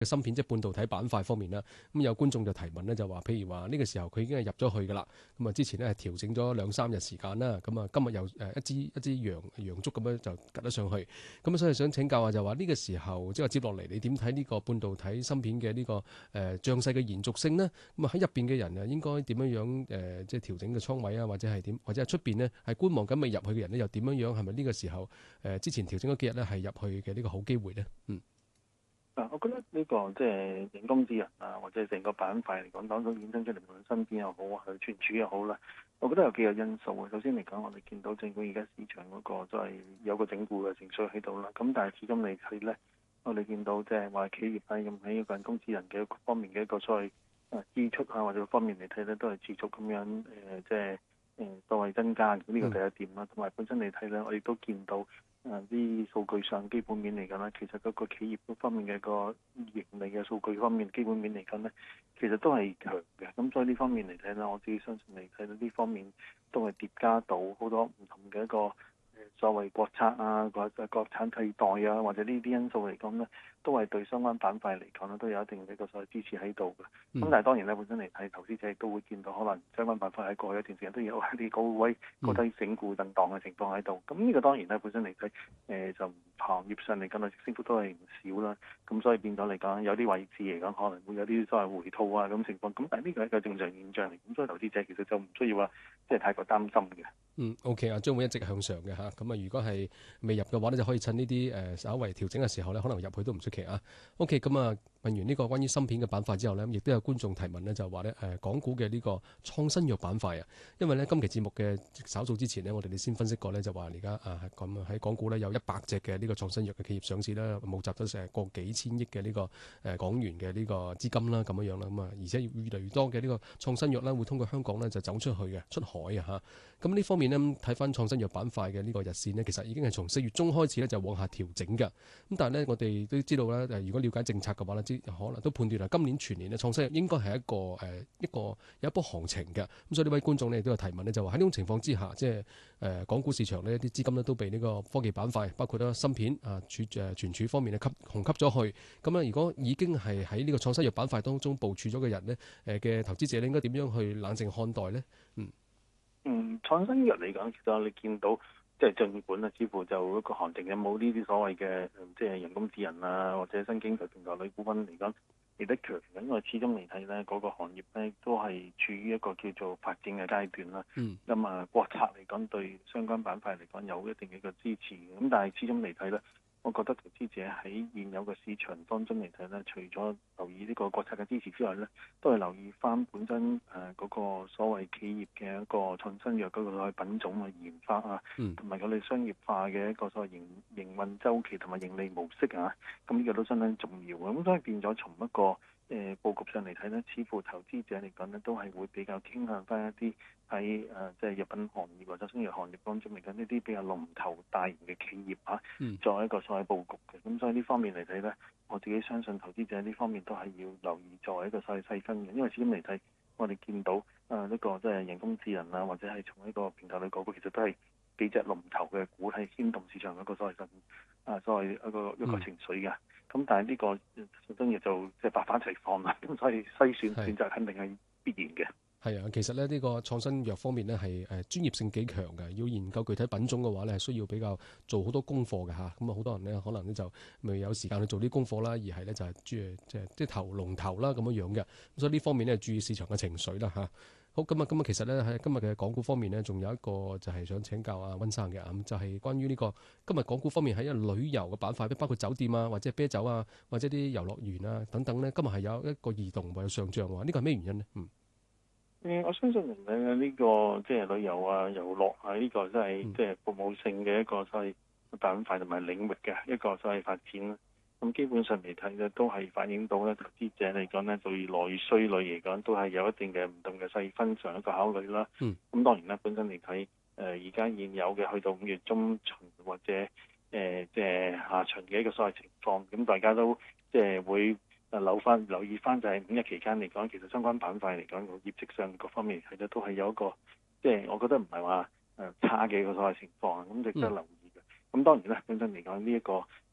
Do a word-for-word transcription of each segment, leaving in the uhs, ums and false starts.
嘅芯片即係半導體板塊方面啦。咁有觀眾就提問咧，就話譬如話呢個時候佢已經係入咗去㗎啦。咁啊之前咧係調整咗兩三日時間啦。咁啊今日又誒一支一支陽陽燭咁樣就趌咗上去。咁所以想請教下就話呢個時候即係接落嚟，你點睇呢個半導體芯片嘅呢個誒漲勢嘅延續性呢？咁啊喺入邊嘅人啊應該點樣樣誒即係調整嘅倉位啊，或者係點，或者係出邊呢係觀望緊未入去嘅人呢，又點樣樣係咪呢個時候誒之前調整咗幾日咧係入去嘅呢個好機會呢？嗯。 嗱，我覺得呢個即係人工智能啊，或者成個板塊嚟講，當中衍生出嚟無論芯片又好啊，存儲又好啦，我覺得有幾個因素嘅。首先嚟講，我哋見到政府而家市場嗰個都係有個整固嘅情緒喺度啦。咁但係始終嚟睇咧，我哋見到即係話企業係咁喺人工智能嘅方面嘅一個所謂誒支出啊，或者方面嚟睇咧，都係持續咁樣誒，即係誒所謂增加嘅。呢個第一點啦。同埋本身嚟睇咧，我亦都見到。誒啲數據上基本面嚟講咧，其實嗰個企業嗰方面嘅個盈利嘅數據方面基本面嚟講咧，其實都係強嘅。咁所以呢方面嚟睇咧，我自己相信嚟睇到呢方面都係疊加到好多唔同嘅一個誒所謂國策啊，或者國產替代啊，或者呢啲因素嚟講咧，都係對相關板塊嚟講咧都有一定嘅一個所謂支持喺度嘅。咁、嗯、但係當然咧，本身嚟睇投資者亦都會見到可能相關板塊喺過去一段時間都有一啲高位高低整固震盪嘅情況喺度。咁呢個當然咧本身嚟睇誒就行業上嚟講咧升幅都係唔少啦。咁所以變咗嚟講，有啲位置嚟講可能會有啲所謂回吐啊咁情況。咁但係呢個係一個正常現象嚟。咁所以投資者其實就唔需要話即係太過擔心嘅。 嗯，OK 啊，將會一直向上嘅嚇。咁啊，如果係未入嘅話咧，就可以趁呢啲誒稍為調整嘅時候咧，可能入去都唔出奇啊。OK，咁啊。問完呢個關於芯片嘅板塊之後呢，亦都有觀眾提問呢，就話呢誒港股嘅呢個創新藥板塊啊，因為呢今期節目嘅稍早之前呢，我哋哋先分析過呢，就話而家啊咁喺港股呢，有一百隻嘅呢個創新藥嘅企業上市啦，募集咗成個幾千億嘅呢個誒港元嘅呢個資金啦，咁樣樣啦，咁啊而且越嚟越多嘅呢個創新藥呢，會通過香港呢就走出去嘅出海啊嚇。咁呢方面呢，睇翻創新藥板塊嘅呢個日線呢，其實已經係從四月中開始呢，就往下調整㗎。咁但係呢，我哋都知道啦，如果了解政策嘅話呢，可能都判斷啦，今年全年咧創新藥應該係一個誒、呃、一個有一波行情嘅。咁所以呢位觀眾呢都有提問呢，就話喺呢種情況之下，即係誒、呃、港股市場呢啲資金呢都被呢個科技板塊，包括咧芯片啊儲誒存儲方面咧吸紅吸咗去。咁啊，如果已經係喺呢個創新藥板塊當中部署咗嘅人呢，誒嘅投資者咧應該點樣去冷靜看待呢？嗯嗯，創新藥嚟講，其實我哋見到。即係儘管啊，似乎就一個行情有冇呢啲所謂嘅即係人工智能啊，或者新經濟平台類股份嚟講嚟得強嘅，因為始終嚟睇咧，嗰、那個行業咧都係處於一個叫做發展嘅階段啦。 嗯。 咁啊，國策嚟講對相關板塊嚟講有一定嘅一個支持，咁但係始終嚟睇咧，我覺得投資者喺現有嘅市場當中嚟睇咧，除咗留意呢個國策嘅支持之外咧，都係留意翻本身誒嗰、呃那個所謂企業嘅一個創新藥嗰個品種嘅研發啊，同埋佢哋商業化嘅一個所謂營營運週期同埋盈利模式啊，咁呢個都相當重要嘅。咁所以變咗從一個誒、呃、佈局上嚟睇咧，似乎投資者嚟講咧，都係會比較傾向翻一啲喺誒即係藥品行業或者商業行業當中嚟講呢啲比較龍頭大型嘅企業啊， 嗯、 作為一個所謂佈局嘅。咁所以呢方面嚟睇咧，我自己相信投資者呢方面都係要留意作為一個所謂細分嘅，因為始終嚟睇，我哋見到誒呢、呃這個即係人工智能啊，或者係從呢個平台類股，其實都係幾隻龍頭嘅股係牽動市場一個所謂啊所謂一個一個情緒嘅。咁、嗯、但係呢個本身亦就即係百花齊放啦，咁所以篩選選擇肯定係必然嘅。 係啊，其實咧呢個創新藥方面呢係誒專業性幾強嘅，要研究具體品種嘅話呢係需要比較做好多功課嘅嚇。咁啊好多人呢可能呢就未有時間去做啲功課啦，而係呢就係即係即係即係投龍頭啦咁樣樣嘅。所以呢方面呢注意市場嘅情緒啦嚇。好，咁啊咁啊其實呢喺今日嘅港股方面呢，仲有一個就係想請教阿溫生嘅，咁就係、是、關於呢、這個今日港股方面喺一個旅遊嘅板塊，包括酒店啊，或者啤酒啊，或者啲遊樂園啊等等呢，今日係有一個異動或者上漲喎，呢個係咩原因呢？嗯。 嗯，我相信誒呢個即係旅遊啊、遊樂啊，呢、這個真係即係服務性嘅一個所謂板塊同埋領域嘅一個所謂發展啦。咁基本上嚟睇咧，都係反映到咧投資者嚟講咧，對內需類嚟講都係有一定嘅唔同嘅細分上一個考慮啦。嗯。咁當然啦，本身嚟睇誒而家現有嘅去到五月中旬或者誒即係下旬嘅一個所謂情況，咁大家都即係會。誒留翻留意翻就係五一期間嚟講，其實相關板塊嚟講，業績上各方面其實都係有一個，即係我覺得唔係話誒差嘅一個所謂情況，咁值得留意嘅。咁、嗯、當然啦，本身嚟講呢一個誒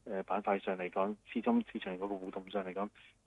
誒板塊上嚟講，始終市場嗰個互動上嚟講，